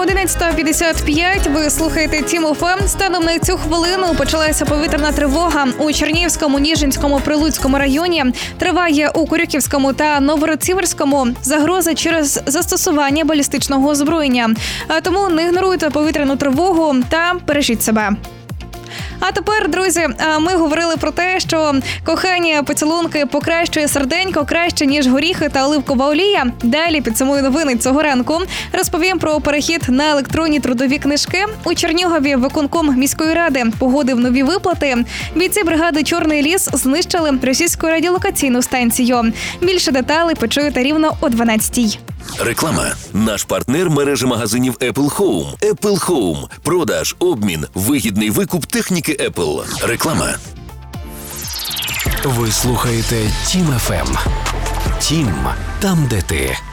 11:55. Ви слухаєте Тім ФМ. Станом на цю хвилину почалася повітряна тривога у Чернігівському, Ніжинському, Прилуцькому районі. Триває у Корюківському та Новгород-Сіверському загроза через застосування балістичного озброєння. Тому не ігноруйте повітряну тривогу та бережіть себе. А тепер, друзі, ми говорили про те, що кохання, поцілунки покращує серденько краще, ніж горіхи та оливкова олія. Далі підсумую новини цього ранку. Розповім про перехід на електронні трудові книжки. У Чернігові виконком міської ради погодив нові виплати. Бійці бригади «Чорний ліс» знищили російську радіолокаційну станцію. Більше деталей почуєте рівно о 12:00. Реклама. Наш партнер – мережа магазинів Apple Home. Apple Home. Продаж, обмін, вигідний викуп техніки Apple. Реклама. Ви слухаєте Тім ФМ. Тім – там, де ти.